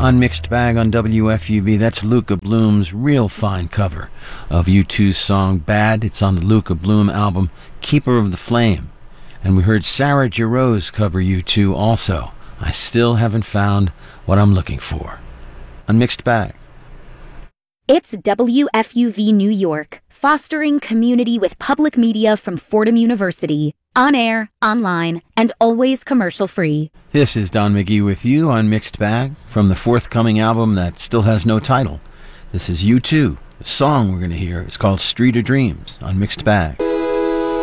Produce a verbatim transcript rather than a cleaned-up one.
On Mixed Bag on W F U V, that's Luca Bloom's real fine cover of U two's song Bad. It's on the Luca Bloom album Keeper of the Flame. And we heard Sarah Jarosz cover U two also. I still haven't found what I'm looking for. On Mixed Bag. It's W F U V New York, fostering community with public media from Fordham University. On air, online, and always commercial-free. This is Don McGee with you on Mixed Bag from the forthcoming album that still has no title. This is U two. The song we're going to hear is called Street of Dreams on Mixed Bag.